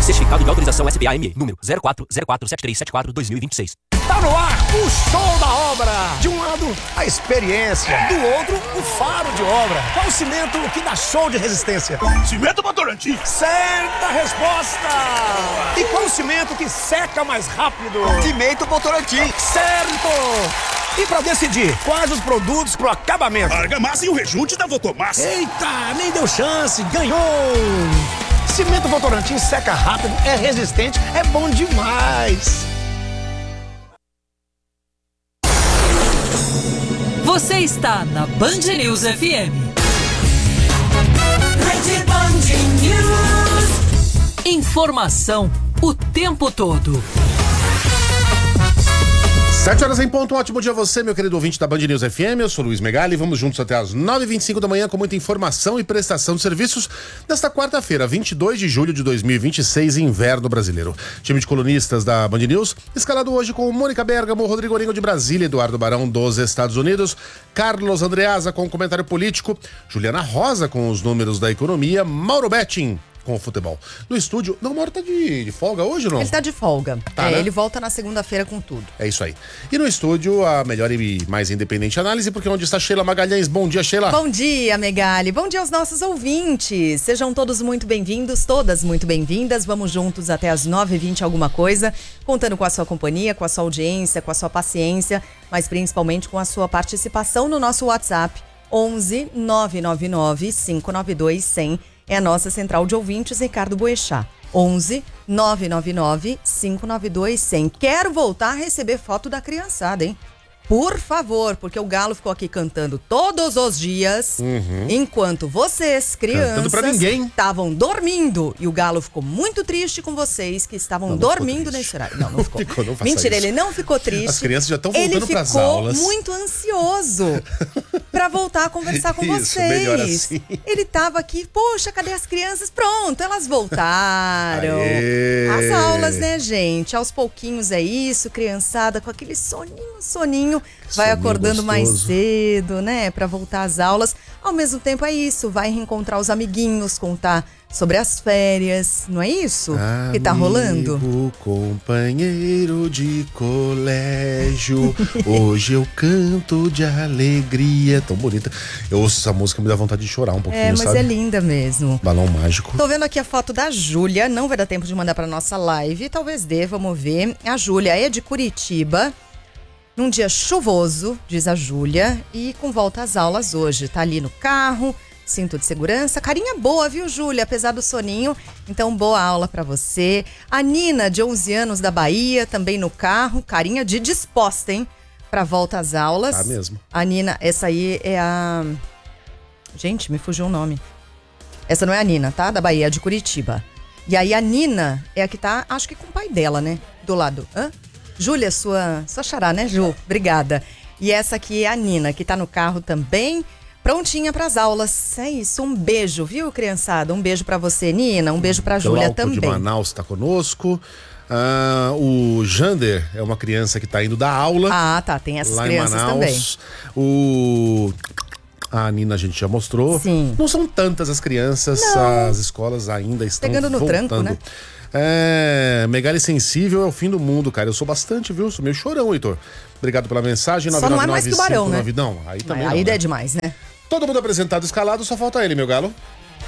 Certificado de autorização SPA-ME, número 04047374-2026. Tá no ar o show da obra. De um lado, a experiência. Do outro, o faro de obra. Qual o cimento que dá show de resistência? Cimento Votorantim. Certa resposta. E qual o cimento que seca mais rápido? Cimento Votorantim. Certo. E pra decidir quais os produtos pro acabamento? Argamassa e o rejunte da Votomassa. Eita, nem deu chance. Ganhou. Cimento Votorantim seca rápido, é resistente, é bom demais. Você está na Band News FM. Band News. Informação o tempo todo. 7 horas em ponto, um ótimo dia a você, meu querido ouvinte da Band News FM. Eu sou Luiz Megali, vamos juntos até as 9h25 da manhã com muita informação e prestação de serviços nesta quarta-feira, 22 de julho de 2026, inverno brasileiro. Time de colunistas da Band News, escalado hoje com Mônica Bergamo, Rodrigo Oringo de Brasília, Eduardo Barão dos Estados Unidos, Carlos Andreasa com o comentário político, Juliana Rosa com os números da economia, Mauro Betting com o futebol. No estúdio, não, o Mauro tá de folga hoje ou não? Ele tá de folga. Tá, né? Ele volta na segunda-feira com tudo. É isso aí. E no estúdio, a melhor e mais independente análise, porque onde está Sheila Magalhães. Bom dia, Sheila. Bom dia, Megali. Bom dia aos nossos ouvintes. Sejam todos muito bem-vindos, todas muito bem-vindas. Vamos juntos até as 9h20 alguma coisa, contando com a sua companhia, com a sua audiência, com a sua paciência, mas principalmente com a sua participação no nosso WhatsApp 11 999 592 100. É a nossa central de ouvintes, Ricardo Boechat. 11 999 592 100. Quero voltar a receber foto da criançada, hein? Por favor, porque o Galo ficou aqui cantando todos os dias, enquanto vocês, crianças, estavam dormindo. E o Galo ficou muito triste com vocês que estavam dormindo nesse horário. Não ficou. Não Mentira, isso. ele não ficou triste. As crianças já estão voltando para as aulas. Ele ficou muito ansioso para voltar a conversar com Isso, vocês. melhor assim. Ele tava aqui, poxa, cadê as crianças? Pronto, elas voltaram. Aê. As aulas, né, gente? Aos pouquinhos é isso, criançada com aquele soninho. Vai acordando mais cedo, né? Pra voltar às aulas. Ao mesmo tempo é isso, vai reencontrar os amiguinhos, contar sobre as férias, não é isso que tá rolando? Amigo, companheiro de colégio, hoje eu canto de alegria. Tão bonita. Eu ouço essa música, me dá vontade de chorar um pouquinho, mas sabe? é linda mesmo. Balão mágico. Tô vendo aqui a foto da Júlia, não vai dar tempo de mandar pra nossa live, talvez dê, vamos ver. A Júlia é de Curitiba. Num dia chuvoso, diz a Júlia, e com volta às aulas hoje. Tá ali no carro, cinto de segurança. Carinha boa, viu, Júlia? Apesar do soninho. Então, boa aula pra você. A Nina, de 11 anos, da Bahia, também no carro. Carinha de disposta, hein? Pra volta às aulas. Tá mesmo. A Nina, essa aí é a... Gente, me fugiu o nome. Essa não é a Nina, tá? Da Bahia, é de Curitiba. E aí a Nina é a que tá, acho que com o pai dela, né? Do lado. Hã? Júlia, sua xará, né, Ju? Obrigada. E essa aqui é a Nina, que tá no carro também, prontinha pras aulas. É isso, um beijo, viu, criançada? Um beijo pra você, Nina, um beijo pra Júlia também. de Manaus tá conosco. O Jander é uma criança que tá indo dar aula. Ah, tá, tem essas lá crianças em Manaus. também. A Nina a gente já mostrou. Sim. Não são tantas as crianças, Não. as escolas ainda estão Pegando no voltando. tranco, né? Megali sensível é o fim do mundo, cara. Eu sou bastante, viu? Sou meio chorão, Heitor. Obrigado pela mensagem. Só não é mais tubarão, né? Não, aí também Aí não, é né? demais, né? Todo mundo apresentado, escalado, só falta ele, meu galo.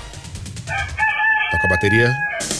Toca a bateria.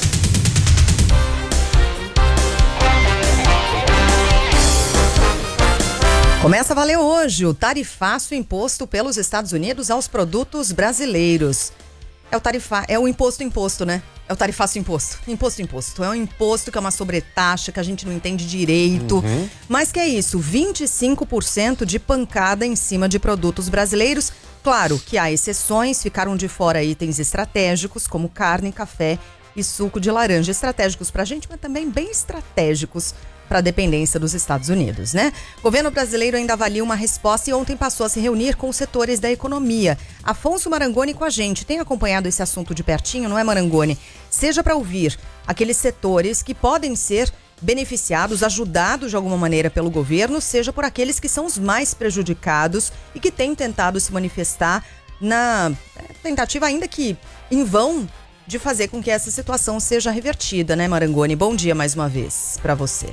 Começa a valer hoje o tarifaço imposto pelos Estados Unidos aos produtos brasileiros. É o imposto, né? É o tarifaço imposto. Imposto. É um imposto que é uma sobretaxa que a gente não entende direito. Mas que é isso, 25% de pancada em cima de produtos brasileiros. Claro que há exceções, ficaram de fora itens estratégicos como carne, café e suco de laranja. Estratégicos pra gente, mas também bem estratégicos para a dependência dos Estados Unidos, né? O governo brasileiro ainda avalia uma resposta e ontem passou a se reunir com os setores da economia. Afonso Marangoni com a gente. Tem acompanhado esse assunto de pertinho, não é, Marangoni? Seja para ouvir aqueles setores que podem ser beneficiados, ajudados de alguma maneira pelo governo, seja por aqueles que são os mais prejudicados e que têm tentado se manifestar na tentativa, ainda que em vão, de fazer com que essa situação seja revertida, né, Marangoni? Bom dia mais uma vez para você.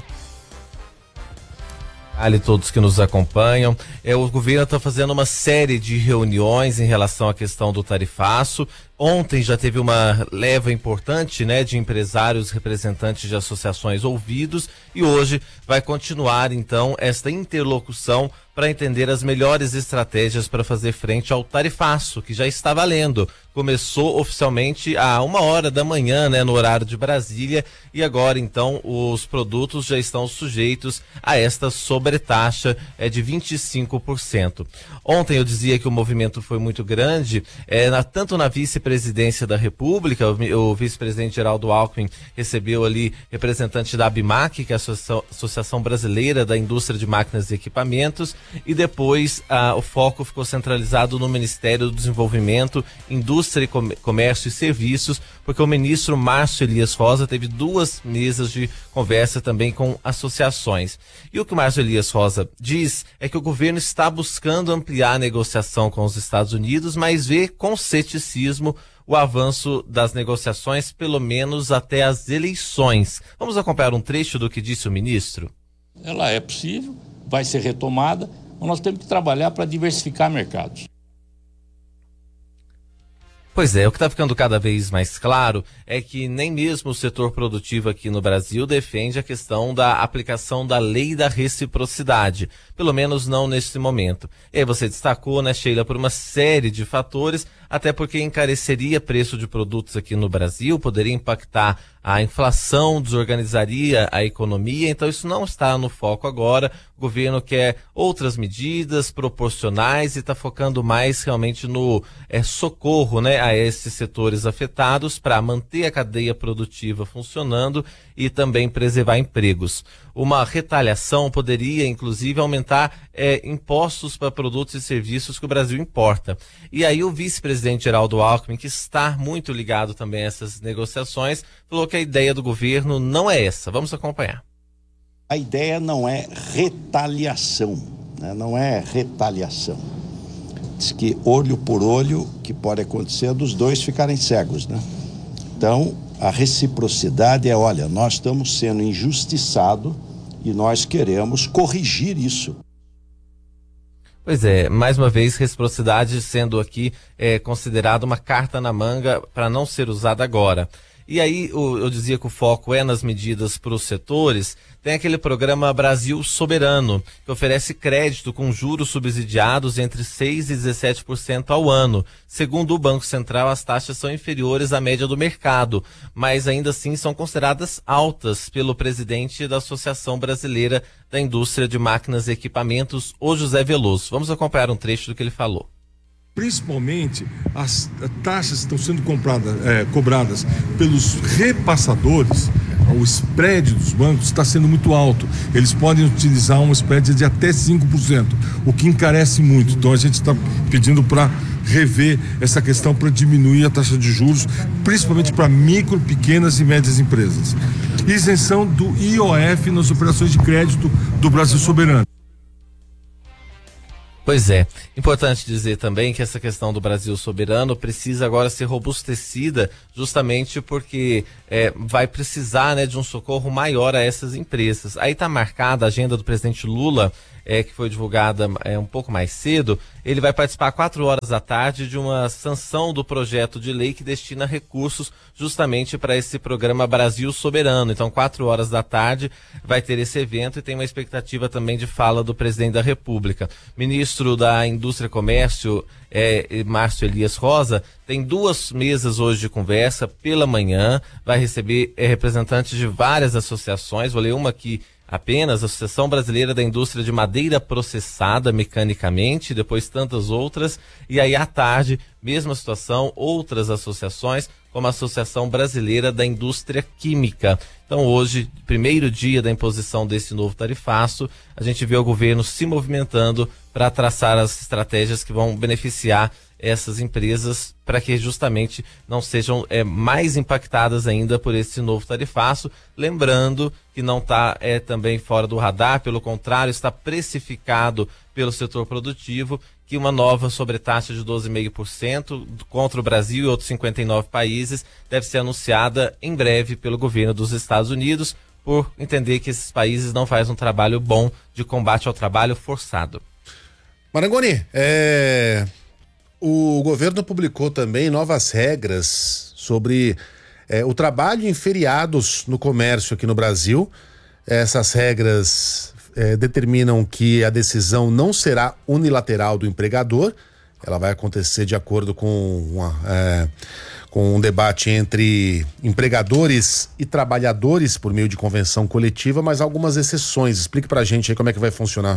Ali todos que nos acompanham, o governo está fazendo uma série de reuniões em relação à questão do tarifaço. Ontem já teve uma leva importante, né, de empresários, representantes de associações ouvidos, e hoje vai continuar então esta interlocução para entender as melhores estratégias para fazer frente ao tarifaço, que já está valendo. Começou oficialmente a 1h da manhã, né, no horário de Brasília, e agora então os produtos já estão sujeitos a esta sobretaxa de 25%. Ontem eu dizia que o movimento foi muito grande, tanto na vice-presidência da República, o vice-presidente Geraldo Alckmin recebeu ali representante da ABMAC, que é a Associação Brasileira da Indústria de Máquinas e Equipamentos, e depois o foco ficou centralizado no Ministério do Desenvolvimento, Indústria, Comércio e Serviços, porque o ministro Márcio Elias Rosa teve 2 mesas de conversa também com associações. E o que o Márcio Elias Rosa diz é que o governo está buscando ampliar a negociação com os Estados Unidos, mas vê com ceticismo o avanço das negociações, pelo menos até as eleições. Vamos acompanhar um trecho do que disse o ministro? Ela é possível, vai ser retomada, mas nós temos que trabalhar para diversificar mercados. Pois é, o que está ficando cada vez mais claro é que nem mesmo o setor produtivo aqui no Brasil defende a questão da aplicação da lei da reciprocidade, pelo menos não neste momento. E aí você destacou, né, Sheila, por uma série de fatores, até porque encareceria preço de produtos aqui no Brasil, poderia impactar a inflação, desorganizaria a economia, então isso não está no foco agora. O governo quer outras medidas proporcionais e está focando mais realmente no socorro, né, a esses setores afetados para manter a cadeia produtiva funcionando e também preservar empregos. Uma retaliação poderia, inclusive, aumentar impostos para produtos e serviços que o Brasil importa. E aí o vice-presidente Geraldo Alckmin, que está muito ligado também a essas negociações, falou que a ideia do governo não é essa. Vamos acompanhar. A ideia não é retaliação, né? Não é retaliação. Diz que olho por olho, que pode acontecer dos dois ficarem cegos, né? Então, a reciprocidade é, olha, nós estamos sendo injustiçados e nós queremos corrigir isso. Pois é, mais uma vez, reciprocidade sendo aqui considerada uma carta na manga para não ser usada agora. E aí, eu dizia que o foco é nas medidas para os setores. Tem aquele programa Brasil Soberano, que oferece crédito com juros subsidiados entre 6% e 17% ao ano. Segundo o Banco Central, as taxas são inferiores à média do mercado, mas ainda assim são consideradas altas pelo presidente da Associação Brasileira da Indústria de Máquinas e Equipamentos, o José Veloso. Vamos acompanhar um trecho do que ele falou. Principalmente as taxas estão sendo cobradas pelos repassadores, o spread dos bancos está sendo muito alto. Eles podem utilizar um spread de até 5%, o que encarece muito. Então a gente está pedindo para rever essa questão para diminuir a taxa de juros, principalmente para micro, pequenas e médias empresas. Isenção do IOF nas operações de crédito do Brasil Soberano. Pois é, importante dizer também que essa questão do Brasil soberano precisa agora ser robustecida, justamente porque vai precisar, né, de um socorro maior a essas empresas. Aí está marcada a agenda do presidente Lula, que foi divulgada um pouco mais cedo. Ele vai participar às 4h da tarde de uma sanção do projeto de lei que destina recursos justamente para esse programa Brasil Soberano. Então, 4h da tarde vai ter esse evento e tem uma expectativa também de fala do presidente da República. Ministro da Indústria e Comércio, Márcio Elias Rosa, tem 2 mesas hoje de conversa pela manhã, vai receber representantes de várias associações. Vou ler uma aqui apenas: a Associação Brasileira da Indústria de Madeira Processada Mecanicamente, depois tantas outras, e aí à tarde, mesma situação, outras associações, como a Associação Brasileira da Indústria Química. Então hoje, primeiro dia da imposição desse novo tarifaço, a gente vê o governo se movimentando para traçar as estratégias que vão beneficiar essas empresas para que justamente não sejam mais impactadas ainda por esse novo tarifaço. Lembrando que não está também fora do radar, pelo contrário, está precificado pelo setor produtivo, que uma nova sobretaxa de 12,5% contra o Brasil e outros 59 países deve ser anunciada em breve pelo governo dos Estados Unidos, por entender que esses países não fazem um trabalho bom de combate ao trabalho forçado. Marangoni, o governo publicou também novas regras sobre o trabalho em feriados no comércio aqui no Brasil. Essas regras determinam que a decisão não será unilateral do empregador, ela vai acontecer de acordo com um debate entre empregadores e trabalhadores por meio de convenção coletiva, mas algumas exceções. Explique pra gente aí como é que vai funcionar.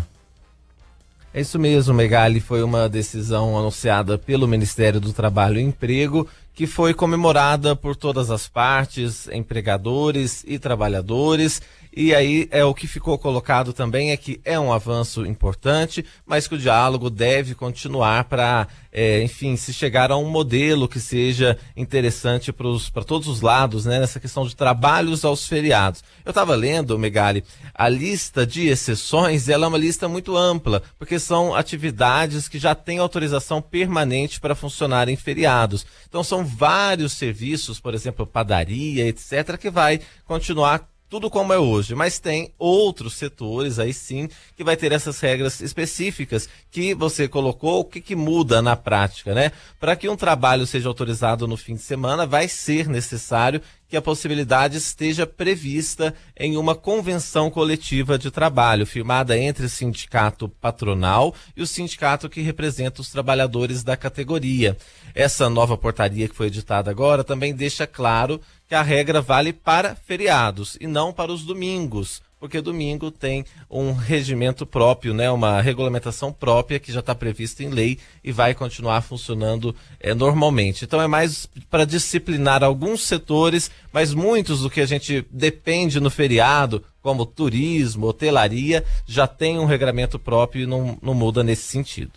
É isso mesmo, Megali, foi uma decisão anunciada pelo Ministério do Trabalho e Emprego, que foi comemorada por todas as partes, empregadores e trabalhadores. E aí o que ficou colocado também é que é um avanço importante, mas que o diálogo deve continuar para, enfim, se chegar a um modelo que seja interessante para todos os lados, né, nessa questão de trabalhos aos feriados. Eu estava lendo, Megali, a lista de exceções, ela é uma lista muito ampla, porque são atividades que já têm autorização permanente para funcionar em feriados. Então são vários serviços, por exemplo, padaria, etc., que vai continuar tudo como é hoje, mas tem outros setores aí sim que vai ter essas regras específicas que você colocou. O que muda na prática, né? Para que um trabalho seja autorizado no fim de semana, vai ser necessário que a possibilidade esteja prevista em uma convenção coletiva de trabalho, firmada entre o sindicato patronal e o sindicato que representa os trabalhadores da categoria. Essa nova portaria que foi editada agora também deixa claro que a regra vale para feriados e não para os domingos, porque domingo tem um regimento próprio, né, uma regulamentação própria que já está prevista em lei e vai continuar funcionando normalmente. Então é mais para disciplinar alguns setores, mas muitos do que a gente depende no feriado, como turismo, hotelaria, já tem um regramento próprio e não muda nesse sentido.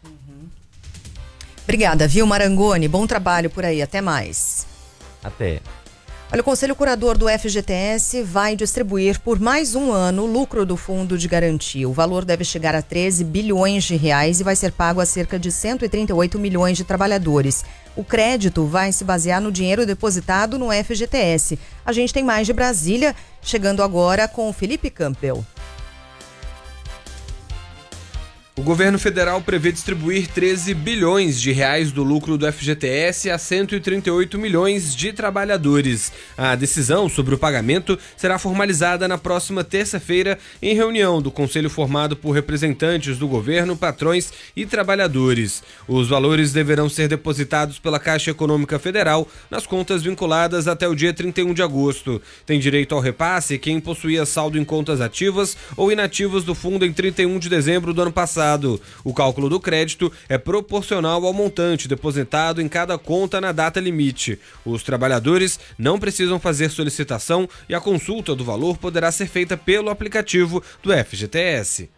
Obrigada, viu, Marangoni? Bom trabalho por aí, até mais. Até. Olha, o Conselho Curador do FGTS vai distribuir por mais um ano o lucro do Fundo de Garantia. O valor deve chegar a 13 bilhões de reais e vai ser pago a cerca de 138 milhões de trabalhadores. O crédito vai se basear no dinheiro depositado no FGTS. A gente tem mais de Brasília, chegando agora com o Felipe Campbell. O governo federal prevê distribuir 13 bilhões de reais do lucro do FGTS a 138 milhões de trabalhadores. A decisão sobre o pagamento será formalizada na próxima terça-feira em reunião do Conselho formado por representantes do governo, patrões e trabalhadores. Os valores deverão ser depositados pela Caixa Econômica Federal nas contas vinculadas até o dia 31 de agosto. Tem direito ao repasse quem possuía saldo em contas ativas ou inativas do fundo em 31 de dezembro do ano passado. O cálculo do crédito é proporcional ao montante depositado em cada conta na data limite. Os trabalhadores não precisam fazer solicitação e a consulta do valor poderá ser feita pelo aplicativo do FGTS.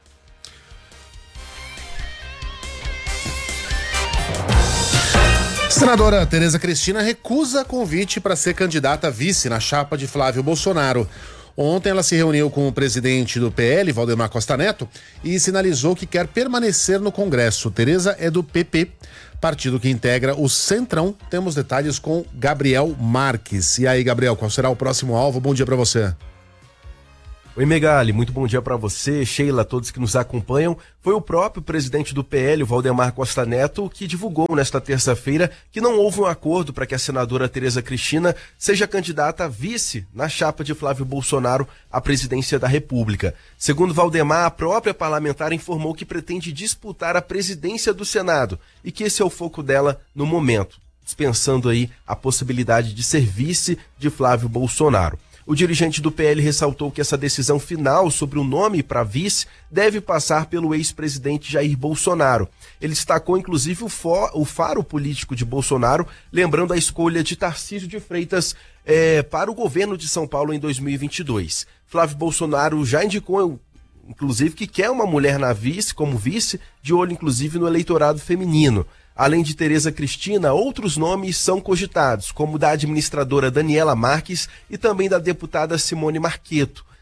Senadora Tereza Cristina recusa convite para ser candidata a vice na chapa de Flávio Bolsonaro. Ontem ela se reuniu com o presidente do PL, Valdemar Costa Neto, e sinalizou que quer permanecer no Congresso. Tereza é do PP, partido que integra o Centrão. Temos detalhes com Gabriel Marques. E aí, Gabriel, qual será o próximo alvo? Bom dia para você. Oi, Megali, muito bom dia para você, Sheila, todos que nos acompanham. Foi o próprio presidente do PL, Valdemar Costa Neto, que divulgou nesta terça-feira que não houve um acordo para que a senadora Tereza Cristina seja candidata a vice na chapa de Flávio Bolsonaro à presidência da República. Segundo Valdemar, a própria parlamentar informou que pretende disputar a presidência do Senado e que esse é o foco dela no momento, dispensando aí a possibilidade de ser vice de Flávio Bolsonaro. O dirigente do PL ressaltou que essa decisão final sobre o nome para vice deve passar pelo ex-presidente Jair Bolsonaro. Ele destacou inclusive o faro político de Bolsonaro, lembrando a escolha de Tarcísio de Freitas para o governo de São Paulo em 2022. Flávio Bolsonaro já indicou, inclusive, que quer uma mulher como vice, de olho inclusive no eleitorado feminino. Além de Tereza Cristina, outros nomes são cogitados, como o da administradora Daniela Marques e também da deputada Simone Marqueto.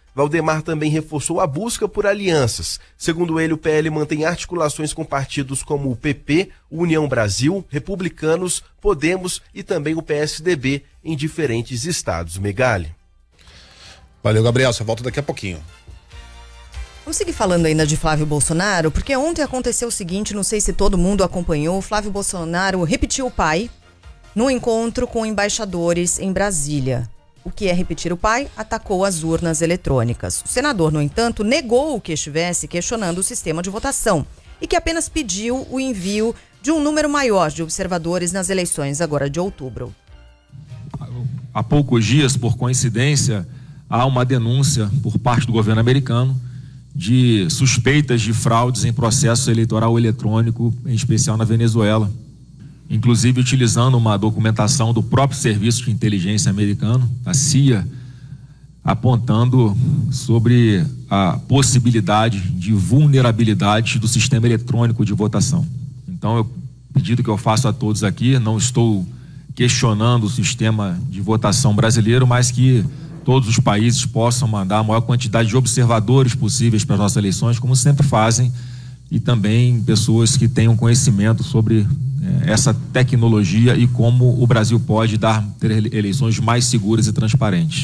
Valdemar também reforçou a busca por alianças. Segundo ele, o PL mantém articulações com partidos como o PP, União Brasil, Republicanos, Podemos e também o PSDB em diferentes estados. Megali. Valeu, Gabriel. Você volta daqui a pouquinho. Vamos seguir falando ainda de Flávio Bolsonaro, porque ontem aconteceu o seguinte, não sei se todo mundo acompanhou, Flávio Bolsonaro repetiu o pai no encontro com embaixadores em Brasília. O que é repetir o pai? Atacou as urnas eletrônicas. O senador, no entanto, negou que estivesse questionando o sistema de votação e que apenas pediu o envio de um número maior de observadores nas eleições agora de outubro. Há poucos dias, por coincidência, há uma denúncia por parte do governo americano de suspeitas de fraudes em processo eleitoral eletrônico, em especial na Venezuela. Inclusive utilizando uma documentação do próprio Serviço de Inteligência americano, a CIA, apontando sobre a possibilidade de vulnerabilidade do sistema eletrônico de votação. Então, o pedido que eu faço a todos aqui, não estou questionando o sistema de votação brasileiro, mas que todos os países possam mandar a maior quantidade de observadores possíveis para as nossas eleições, como sempre fazem, e também pessoas que tenham conhecimento sobre essa tecnologia e como o Brasil pode ter eleições mais seguras e transparentes.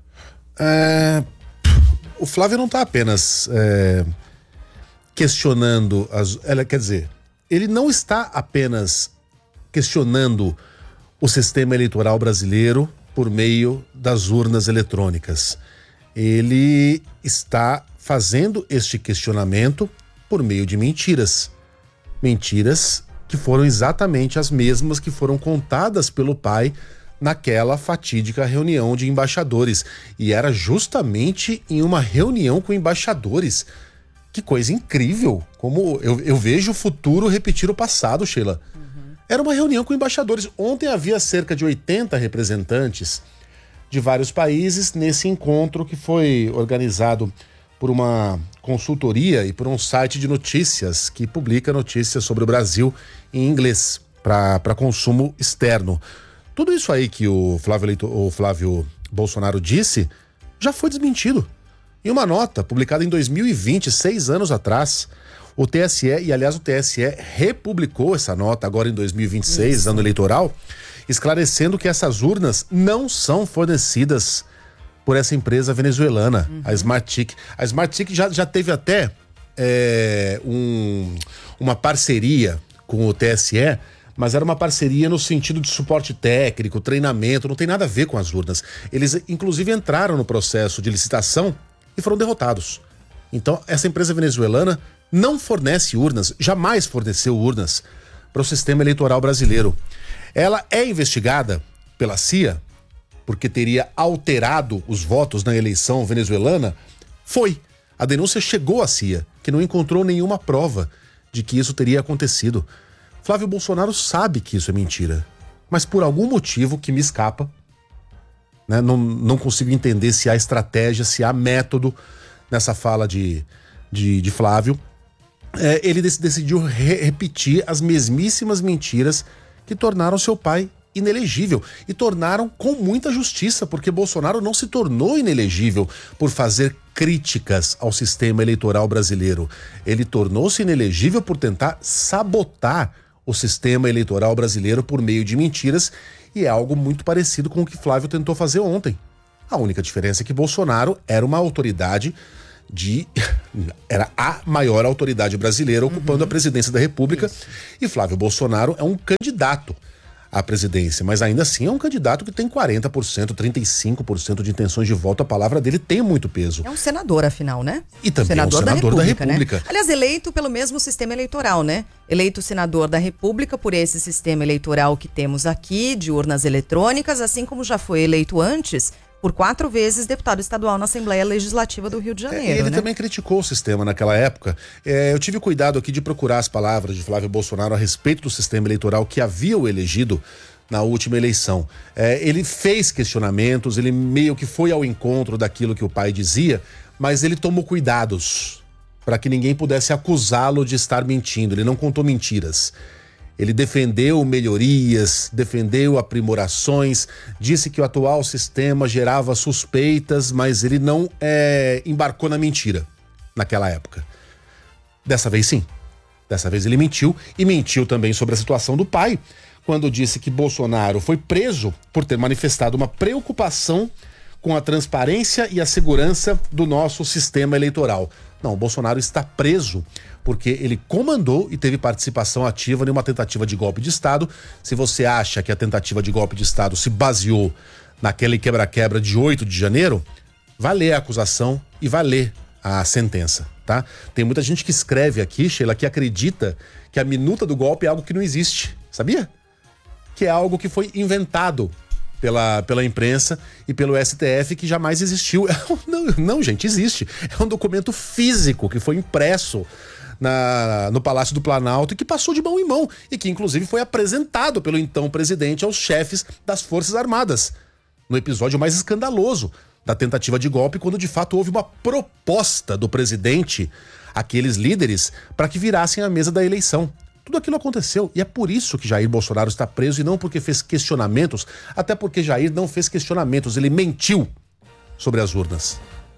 O Flávio não está apenas questionando quer dizer, ele não está apenas questionando o sistema eleitoral brasileiro por meio das urnas eletrônicas. Ele está fazendo este questionamento por meio de mentiras. Mentiras que foram exatamente as mesmas que foram contadas pelo pai naquela fatídica reunião de embaixadores. E era justamente em uma reunião com embaixadores. Que coisa incrível! Como eu vejo o futuro repetir o passado, Sheila. Era uma reunião com embaixadores. Ontem havia cerca de 80 representantes de vários países nesse encontro que foi organizado por uma consultoria e por um site de notícias que publica notícias sobre o Brasil em inglês para consumo externo. Tudo isso aí que o Flávio Bolsonaro disse já foi desmentido. Em uma nota publicada em 2020, 6 anos atrás, o TSE, e aliás o TSE republicou essa nota agora em 2026, ano eleitoral, esclarecendo que essas urnas não são fornecidas por essa empresa venezuelana, a SmartTick. A SmartTick já teve até uma parceria com o TSE, mas era uma parceria no sentido de suporte técnico, treinamento, não tem nada a ver com as urnas. Eles, inclusive, entraram no processo de licitação e foram derrotados. Então, essa empresa venezuelana não fornece urnas, jamais forneceu urnas para o sistema eleitoral brasileiro. Ela é investigada pela CIA porque teria alterado os votos na eleição venezuelana? Foi. A denúncia chegou à CIA, que não encontrou nenhuma prova de que isso teria acontecido. Flávio Bolsonaro sabe que isso é mentira, mas por algum motivo que me escapa, né, não consigo entender se há estratégia, se há método nessa fala de Flávio. Ele decidiu repetir as mesmíssimas mentiras que tornaram seu pai inelegível e tornaram com muita justiça, porque Bolsonaro não se tornou inelegível por fazer críticas ao sistema eleitoral brasileiro. Ele tornou-se inelegível por tentar sabotar o sistema eleitoral brasileiro por meio de mentiras, e é algo muito parecido com o que Flávio tentou fazer ontem. A única diferença é que Bolsonaro era uma autoridade era a maior autoridade brasileira ocupando a presidência da República. Isso. E Flávio Bolsonaro é um candidato à presidência, mas ainda assim é um candidato que tem 40%, 35% de intenções de voto. A palavra dele tem muito peso. É um senador, afinal, né? E também é um senador da República. Né? Aliás, eleito pelo mesmo sistema eleitoral, né? Eleito senador da República por esse sistema eleitoral que temos aqui, de urnas eletrônicas, assim como já foi eleito antes por 4 vezes deputado estadual na Assembleia Legislativa do Rio de Janeiro. Ele também criticou o sistema naquela época. Eu tive cuidado aqui de procurar as palavras de Flávio Bolsonaro a respeito do sistema eleitoral que havia o elegido na última eleição. Ele fez questionamentos, ele meio que foi ao encontro daquilo que o pai dizia, mas ele tomou cuidados para que ninguém pudesse acusá-lo de estar mentindo. Ele não contou mentiras. Ele defendeu melhorias, defendeu aprimorações, disse que o atual sistema gerava suspeitas, mas ele não embarcou na mentira naquela época. Dessa vez sim. Dessa vez ele mentiu, e mentiu também sobre a situação do pai, quando disse que Bolsonaro foi preso por ter manifestado uma preocupação com a transparência e a segurança do nosso sistema eleitoral. Não, o Bolsonaro está preso porque ele comandou e teve participação ativa em uma tentativa de golpe de Estado. Se você acha que a tentativa de golpe de Estado se baseou naquele quebra-quebra de 8 de janeiro, vai ler a acusação e vai ler a sentença, tá? Tem muita gente que escreve aqui, Sheila, que acredita que a minuta do golpe é algo que não existe, sabia? Que é algo que foi inventado pela imprensa e pelo STF, que jamais existiu. Não, gente, existe. É um documento físico que foi impresso no Palácio do Planalto e que passou de mão em mão e que inclusive foi apresentado pelo então presidente aos chefes das Forças Armadas, no episódio mais escandaloso da tentativa de golpe, quando de fato houve uma proposta do presidente àqueles líderes para que virassem a mesa da eleição. Tudo aquilo aconteceu e é por isso que Jair Bolsonaro está preso e não porque fez questionamentos, até porque Jair não fez questionamentos, ele mentiu sobre as urnas.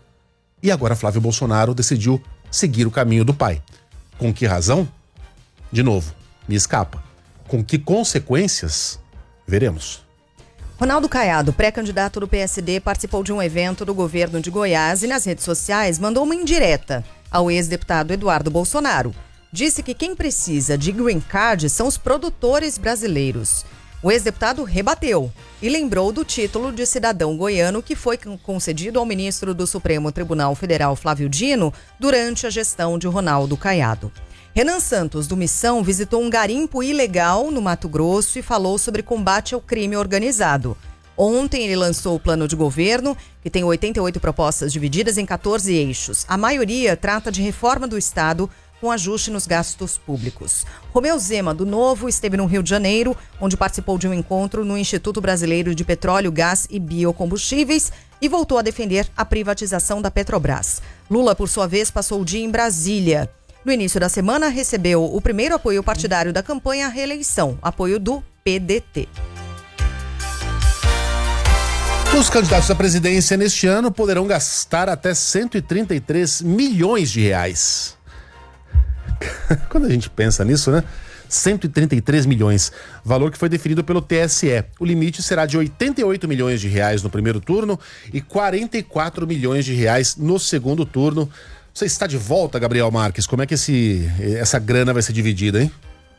E agora Flávio Bolsonaro decidiu seguir o caminho do pai. Com que razão? De novo, me escapa. Com que consequências? Veremos. Ronaldo Caiado, pré-candidato do PSD, participou de um evento do governo de Goiás e nas redes sociais mandou uma indireta ao ex-deputado Eduardo Bolsonaro. Disse que quem precisa de green card são os produtores brasileiros. O ex-deputado rebateu e lembrou do título de cidadão goiano que foi concedido ao ministro do Supremo Tribunal Federal, Flávio Dino, durante a gestão de Ronaldo Caiado. Renan Santos, do Missão, visitou um garimpo ilegal no Mato Grosso e falou sobre combate ao crime organizado. Ontem ele lançou o plano de governo, que tem 88 propostas divididas em 14 eixos. A maioria trata de reforma do Estado, com ajuste nos gastos públicos. Romeu Zema, do Novo, esteve no Rio de Janeiro, onde participou de um encontro no Instituto Brasileiro de Petróleo, Gás e Biocombustíveis e voltou a defender a privatização da Petrobras. Lula, por sua vez, passou o dia em Brasília. No início da semana, recebeu o primeiro apoio partidário da campanha à reeleição, apoio do PDT. Os candidatos à presidência neste ano poderão gastar até 133 milhões de reais. Quando a gente pensa nisso, né? 133 milhões, valor que foi definido pelo TSE. O limite será de 88 milhões de reais no primeiro turno e 44 milhões de reais no segundo turno. Você está de volta, Gabriel Marques? Como é que essa grana vai ser dividida, hein?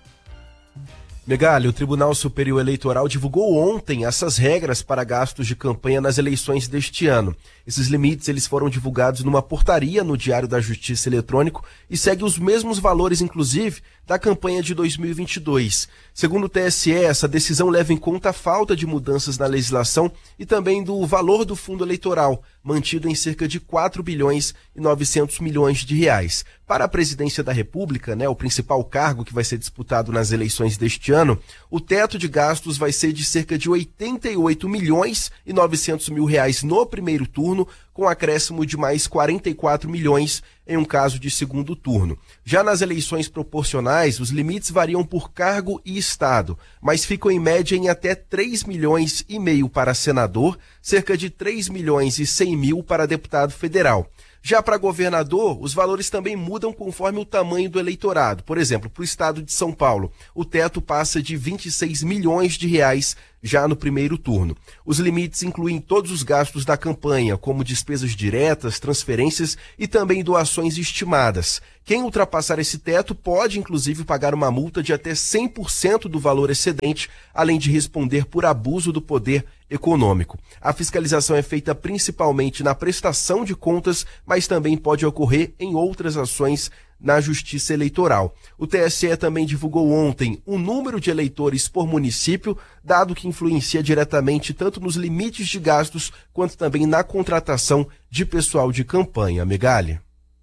Megali, o Tribunal Superior Eleitoral divulgou ontem essas regras para gastos de campanha nas eleições deste ano. Esses limites eles foram divulgados numa portaria no Diário da Justiça Eletrônico e seguem os mesmos valores, inclusive, da campanha de 2022. Segundo o TSE, essa decisão leva em conta a falta de mudanças na legislação e também do valor do fundo eleitoral, mantido em cerca de 4 bilhões e 900 milhões de reais. Para a presidência da República, o principal cargo que vai ser disputado nas eleições deste ano, o teto de gastos vai ser de cerca de 88 milhões e 900 mil reais no primeiro turno, com acréscimo de mais 44 milhões em um caso de segundo turno. Já nas eleições proporcionais, os limites variam por cargo e estado, mas ficam em média em até 3 milhões e meio para senador, cerca de 3 milhões e 100 mil para deputado federal. Já para governador, os valores também mudam conforme o tamanho do eleitorado. Por exemplo, para o estado de São Paulo, o teto passa de 26 milhões de reais já no primeiro turno. Os limites incluem todos os gastos da campanha, como despesas diretas, transferências e também doações estimadas. Quem ultrapassar esse teto pode, inclusive, pagar uma multa de até 100% do valor excedente, além de responder por abuso do poder econômico. A fiscalização é feita principalmente na prestação de contas, mas também pode ocorrer em outras ações na Justiça Eleitoral. O TSE também divulgou ontem o número de eleitores por município, dado que influencia diretamente tanto nos limites de gastos quanto também na contratação de pessoal de campanha. Megali.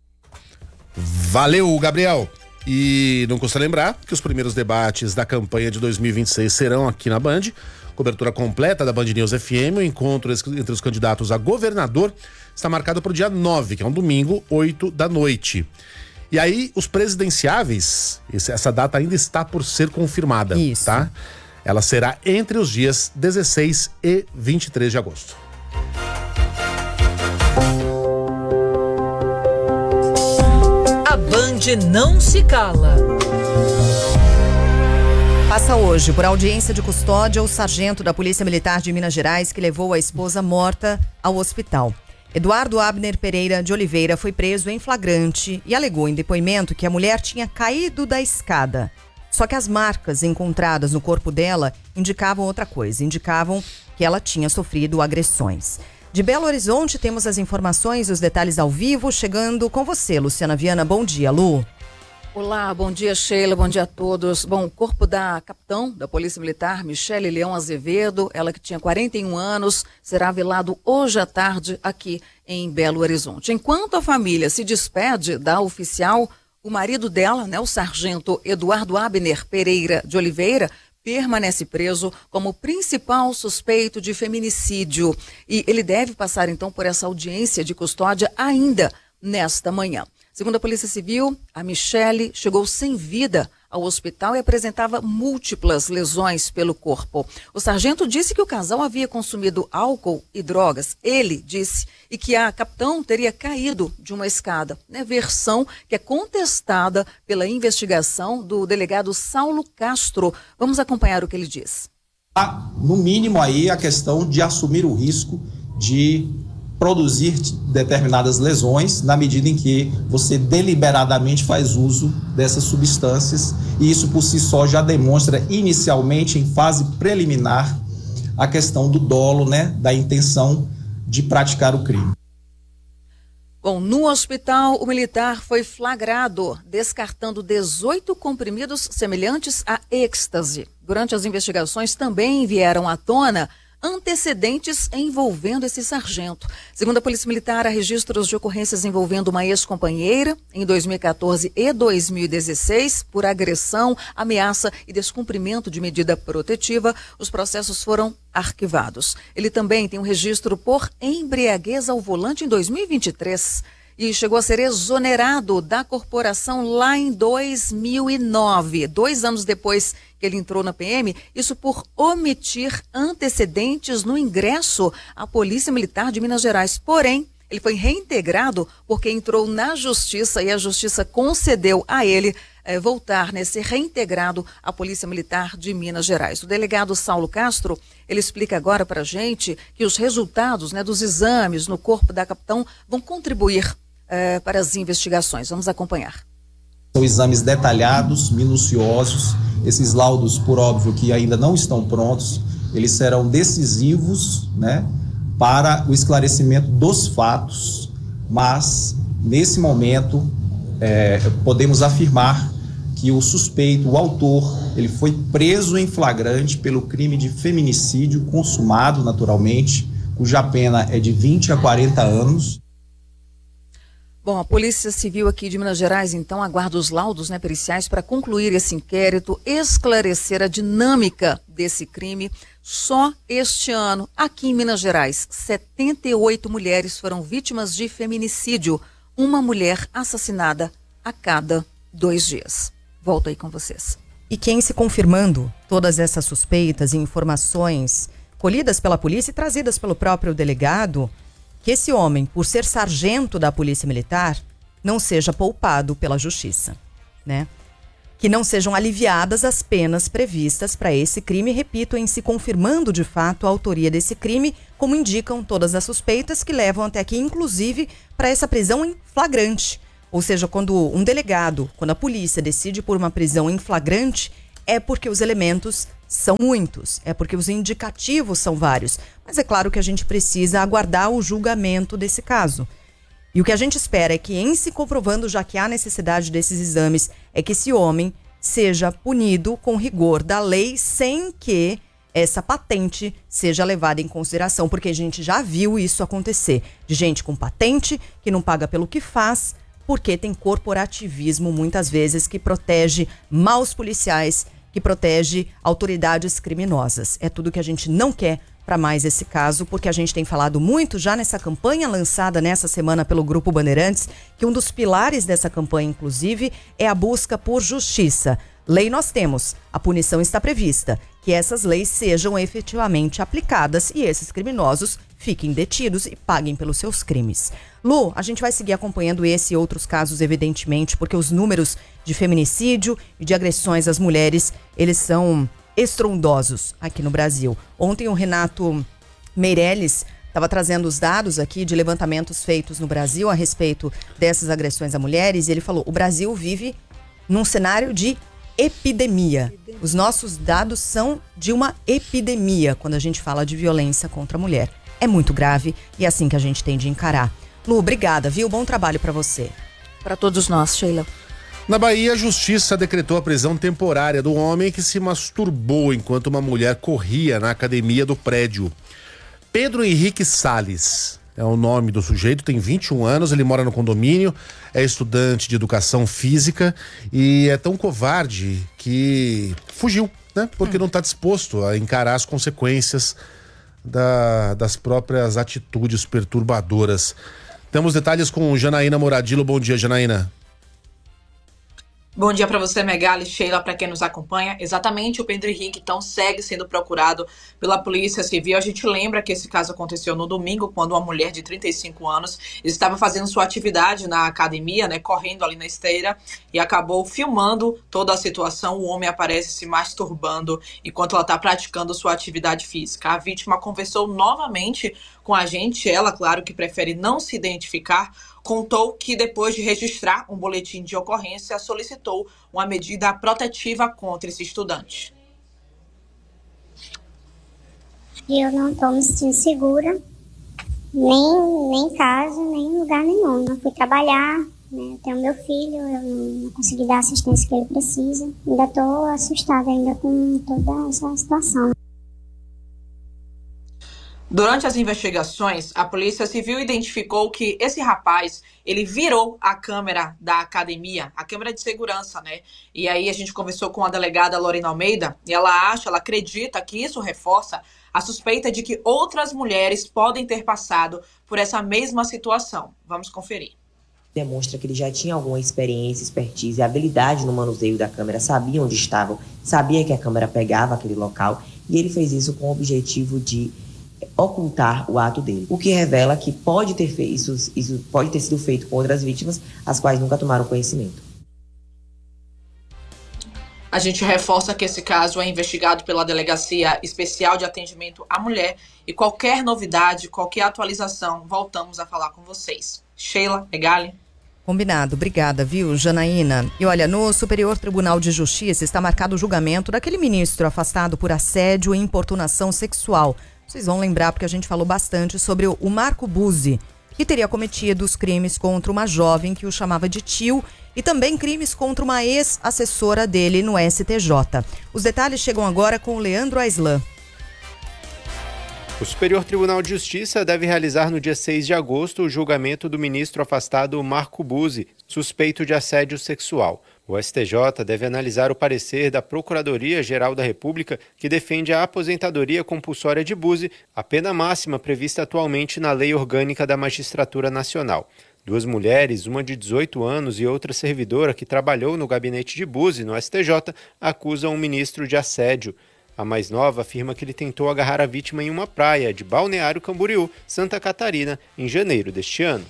Valeu, Gabriel. E não custa lembrar que os primeiros debates da campanha de 2026 serão aqui na Band. Cobertura completa da Band News FM. O encontro entre os candidatos a governador está marcado para o dia 9, que é um domingo, 8 da noite. E aí, os presidenciáveis, essa data ainda está por ser confirmada, tá? Ela será entre os dias 16 e 23 de agosto. A Band não se cala. Passa hoje por audiência de custódia o sargento da Polícia Militar de Minas Gerais que levou a esposa morta ao hospital. Eduardo Abner Pereira de Oliveira foi preso em flagrante e alegou em depoimento que a mulher tinha caído da escada. Só que as marcas encontradas no corpo dela indicavam outra coisa, indicavam que ela tinha sofrido agressões. De Belo Horizonte temos as informações e os detalhes ao vivo, chegando com você, Luciana Viana. Bom dia, Lu. Olá, bom dia, Sheila, bom dia a todos. Bom, o corpo da capitão da Polícia Militar, Michele Leão Azevedo, ela que tinha 41 anos, será velado hoje à tarde aqui em Belo Horizonte. Enquanto a família se despede da oficial, o marido dela, o sargento Eduardo Abner Pereira de Oliveira, permanece preso como principal suspeito de feminicídio. E ele deve passar, então, por essa audiência de custódia ainda nesta manhã. Segundo a Polícia Civil, a Michele chegou sem vida ao hospital e apresentava múltiplas lesões pelo corpo. O sargento disse que o casal havia consumido álcool e drogas. Ele disse e que a capitão teria caído de uma escada, versão que é contestada pela investigação do delegado Saulo Castro. Vamos acompanhar o que ele diz. No mínimo aí a questão de assumir o risco de produzir determinadas lesões na medida em que você deliberadamente faz uso dessas substâncias, e isso por si só já demonstra inicialmente em fase preliminar a questão do dolo, da intenção de praticar o crime. Bom, no hospital, o militar foi flagrado descartando 18 comprimidos semelhantes a êxtase. Durante as investigações também vieram à tona antecedentes envolvendo esse sargento. Segundo a Polícia Militar, há registros de ocorrências envolvendo uma ex-companheira em 2014 e 2016 por agressão, ameaça e descumprimento de medida protetiva. Os processos foram arquivados. Ele também tem um registro por embriaguez ao volante em 2023 e chegou a ser exonerado da corporação lá em 2009, 2 anos depois que ele entrou na PM, isso por omitir antecedentes no ingresso à Polícia Militar de Minas Gerais. Porém, ele foi reintegrado porque entrou na Justiça e a Justiça concedeu a ele voltar, ser reintegrado à Polícia Militar de Minas Gerais. O delegado Saulo Castro, ele explica agora para a gente que os resultados dos exames no corpo da capitão vão contribuir para as investigações. Vamos acompanhar. São exames detalhados, minuciosos. Esses laudos, por óbvio, que ainda não estão prontos, eles serão decisivos, para o esclarecimento dos fatos. Mas, nesse momento, podemos afirmar que o suspeito, o autor, ele foi preso em flagrante pelo crime de feminicídio consumado, naturalmente, cuja pena é de 20 a 40 anos. Bom, a Polícia Civil aqui de Minas Gerais, então, aguarda os laudos periciais para concluir esse inquérito, esclarecer a dinâmica desse crime. Só este ano, aqui em Minas Gerais, 78 mulheres foram vítimas de feminicídio. Uma mulher assassinada a cada 2 dias. Volto aí com vocês. E quem se confirmando todas essas suspeitas e informações colhidas pela polícia e trazidas pelo próprio delegado, que esse homem, por ser sargento da Polícia Militar, não seja poupado pela Justiça, Que não sejam aliviadas as penas previstas para esse crime, repito, em se confirmando de fato a autoria desse crime, como indicam todas as suspeitas que levam até aqui, inclusive, para essa prisão em flagrante. Ou seja, quando um delegado, quando a polícia decide por uma prisão em flagrante, é porque os elementos são muitos, é porque os indicativos são vários. Mas é claro que a gente precisa aguardar o julgamento desse caso. E o que a gente espera é que, em se comprovando já que há necessidade desses exames, é que esse homem seja punido com rigor da lei sem que essa patente seja levada em consideração, porque a gente já viu isso acontecer, de gente com patente que não paga pelo que faz, porque tem corporativismo muitas vezes que protege maus policiais, que protege autoridades criminosas. É tudo que a gente não quer para mais esse caso, porque a gente tem falado muito já nessa campanha lançada nessa semana pelo Grupo Bandeirantes, que um dos pilares dessa campanha, inclusive, é a busca por justiça. Lei nós temos, a punição está prevista, que essas leis sejam efetivamente aplicadas e esses criminosos fiquem detidos e paguem pelos seus crimes. Lu, a gente vai seguir acompanhando esse e outros casos, evidentemente, porque os números de feminicídio e de agressões às mulheres, eles são estrondosos aqui no Brasil. Ontem o Renato Meirelles estava trazendo os dados aqui de levantamentos feitos no Brasil a respeito dessas agressões a mulheres e ele falou, o Brasil vive num cenário de epidemia. Os nossos dados são de uma epidemia quando a gente fala de violência contra a mulher. É muito grave e é assim que a gente tem de encarar. Lu, obrigada, viu? Bom trabalho para você. Para todos nós, Sheila. Na Bahia, a justiça decretou a prisão temporária do homem que se masturbou enquanto uma mulher corria na academia do prédio. Pedro Henrique Salles é o nome do sujeito, tem 21 anos, ele mora no condomínio, é estudante de educação física e é tão covarde que fugiu, né? Porque não está disposto a encarar as consequências das próprias atitudes perturbadoras. Temos detalhes com Janaína Moradillo. Bom dia, Janaína. Bom dia para você, Megali, Sheila, para quem nos acompanha. Exatamente, o Pedro Henrique, então, segue sendo procurado pela Polícia Civil. A gente lembra que esse caso aconteceu no domingo, quando uma mulher de 35 anos estava fazendo sua atividade na academia, né, correndo ali na esteira, e acabou filmando toda a situação. O homem aparece se masturbando enquanto ela está praticando sua atividade física. A vítima conversou novamente com a gente. Ela, claro, que prefere não se identificar, contou que depois de registrar um boletim de ocorrência, solicitou uma medida protetiva contra esse estudante. Eu não estou me sentindo segura, nem em casa, nem em lugar nenhum. Não fui trabalhar, né? Eu tenho meu filho, eu não consegui dar a assistência que ele precisa. Ainda estou assustada ainda com toda essa situação. Durante as investigações, a Polícia Civil identificou que esse rapaz, ele virou a câmera da academia, a câmera de segurança, né? E aí a gente conversou com a delegada Lorena Almeida e ela acredita que isso reforça a suspeita de que outras mulheres podem ter passado por essa mesma situação. Vamos conferir. Demonstra que ele já tinha alguma experiência, expertise e habilidade no manuseio da câmera, sabia onde estavam, sabia que a câmera pegava aquele local e ele fez isso com o objetivo de ocultar o ato dele, o que revela que pode ter feito, isso pode ter sido feito com outras vítimas, as quais nunca tomaram conhecimento. A gente reforça que esse caso é investigado pela Delegacia Especial de Atendimento à Mulher e qualquer novidade, qualquer atualização, voltamos a falar com vocês. Sheila, Megali. Combinado, obrigada, viu, Janaína? E olha, no Superior Tribunal de Justiça está marcado o julgamento daquele ministro afastado por assédio e importunação sexual. Vocês vão lembrar porque a gente falou bastante sobre o Marco Buzzi, que teria cometido os crimes contra uma jovem que o chamava de tio e também crimes contra uma ex-assessora dele no STJ. Os detalhes chegam agora com o Leandro Aislan. O Superior Tribunal de Justiça deve realizar no dia 6 de agosto o julgamento do ministro afastado Marco Buzzi, suspeito de assédio sexual. O STJ deve analisar o parecer da Procuradoria-Geral da República, que defende a aposentadoria compulsória de Buzzi, a pena máxima prevista atualmente na Lei Orgânica da Magistratura Nacional. Duas mulheres, uma de 18 anos e outra servidora que trabalhou no gabinete de Buzzi, no STJ, acusam o ministro de assédio. A mais nova afirma que ele tentou agarrar a vítima em uma praia de Balneário Camboriú, Santa Catarina, em janeiro deste ano.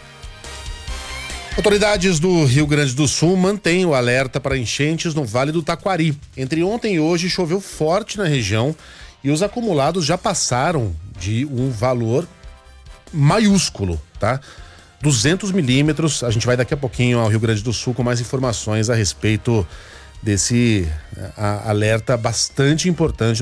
Autoridades do Rio Grande do Sul mantêm o alerta para enchentes no Vale do Taquari. Entre ontem e hoje choveu forte na região e os acumulados já passaram de um valor maiúsculo, tá? 200 milímetros. A gente vai daqui a pouquinho ao Rio Grande do Sul com mais informações a respeito desse alerta bastante importante